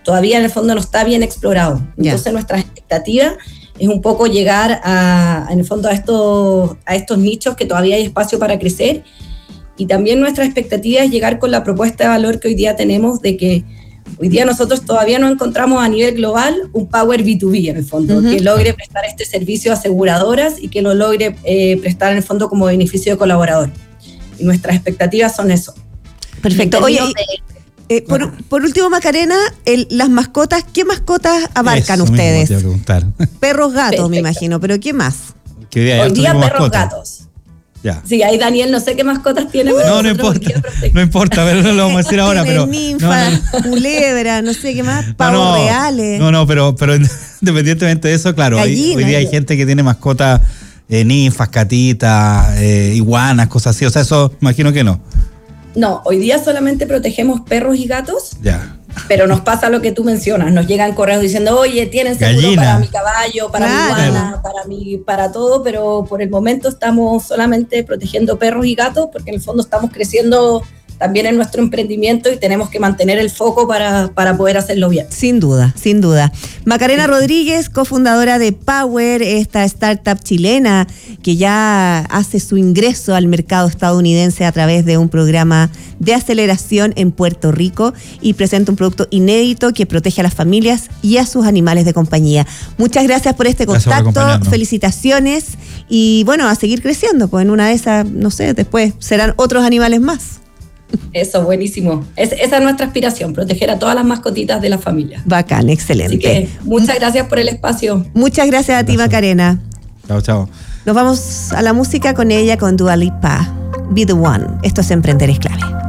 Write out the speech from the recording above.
todavía en el fondo no está bien explorado. Entonces nuestra expectativa es un poco llegar en el fondo a estos nichos que todavía hay espacio para crecer, y también nuestra expectativa es llegar con la propuesta de valor que hoy día tenemos, de que hoy día nosotros todavía no encontramos a nivel global un power B2B en el fondo, que logre prestar este servicio a aseguradoras y que lo logre prestar en el fondo como beneficio de colaborador. Y nuestras expectativas son eso. Perfecto. Oye, por último, Macarena, las mascotas, ¿qué mascotas abarcan ustedes? Mismo te iba a preguntar. Perros, gatos, me imagino, pero ¿qué más? Hoy día perros, gatos. Ya. Sí, ahí Daniel no sé qué mascotas tiene. No importa, pero no lo vamos a decir ahora. Pero ninfa, culebra, no sé qué más, pavos reales. Pero independientemente de eso, claro, hoy día hay gente que tiene mascotas, ninfas, catitas, iguanas, cosas así. O sea, eso imagino que no. No, hoy día solamente protegemos perros y gatos. Ya. Pero nos pasa lo que tú mencionas, nos llegan correos diciendo, oye, tienen seguro para mi caballo, para mi iguana, para todo, pero por el momento estamos solamente protegiendo perros y gatos, porque en el fondo estamos creciendo también en nuestro emprendimiento y tenemos que mantener el foco para poder hacerlo bien. Sin duda, sin duda. Macarena Rodríguez, cofundadora de Power, esta startup chilena que ya hace su ingreso al mercado estadounidense a través de un programa de aceleración en Puerto Rico y presenta un producto inédito que protege a las familias y a sus animales de compañía. Muchas gracias por este contacto, felicitaciones y bueno, a seguir creciendo, pues en una de esas, no sé, después serán otros animales más. Eso, buenísimo. Esa es nuestra aspiración, proteger a todas las mascotitas de la familia. Bacán, excelente. Así que muchas gracias por el espacio. Muchas gracias a ti, Macarena. Chao. Nos vamos a la música con ella, con Dua Lipa. Be the One. Esto es Emprender es Clave.